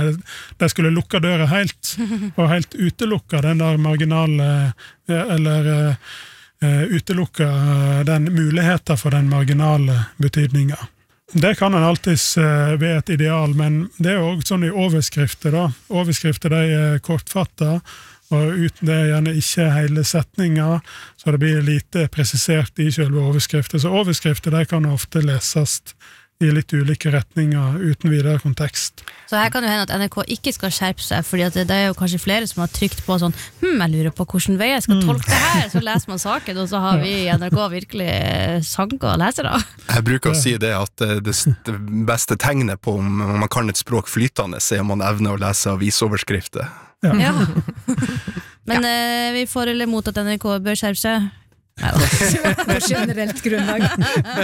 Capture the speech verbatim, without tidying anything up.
de skulle lukke døra helt, og helt utelukke den der marginale, eller uh, utelukke den muligheten for den marginale betydningen. Det kan en alltid uh, være et ideal, men det er jo også sånn i overskrifter da. Overskrifter de er kortfattet, og uten det er gjerne ikke hele setninger, så det blir lite presisert i selve overskrifter. Så overskrifter de kan ofte leses i litt ulike retninger uten videre kontekst. Så her kan det hende at N R K ikke skal skjerpe seg, fordi at det er jo kanskje flere som har trykt på sånn, hm, jeg lurer på hvordan vei jeg skal tolke det her, så leser man saken, og så har vi i N R K virkelig sanker og lesere. Jeg bruker å si det at det, det beste tegnet på om man kan et språk flytende, er om man evner å lese avisoverskrifter. Ja. Ja. Men ja. eh, vi får eller mot at N R K bør skjerpe seg. På generelt grunnlag.